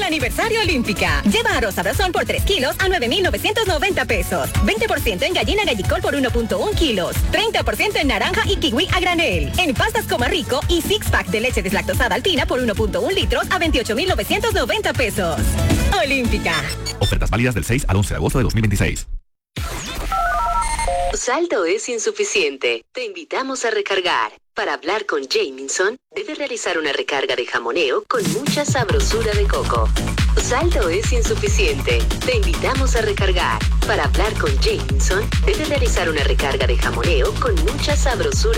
aniversario Olímpica. Lleva arroz Sabrosón por 3 kilos a 9,990 pesos. 20% en gallina gallicol por 1.1 kilos. 30% en naranja y kiwi a granel. En pastas Coma Rico y six pack de leche deslactosada Alpina por 1.1 litros a 28,990 pesos. Olímpica. Ofertas válidas del 6 al 11 de agosto de 2026. Saldo es insuficiente. Te invitamos a recargar. Para hablar con Jamieson, debe realizar una recarga de jamoneo con mucha sabrosura de coco. Saldo es insuficiente. Te invitamos a recargar. Para hablar con Jamieson, debe realizar una recarga de jamoneo con mucha sabrosura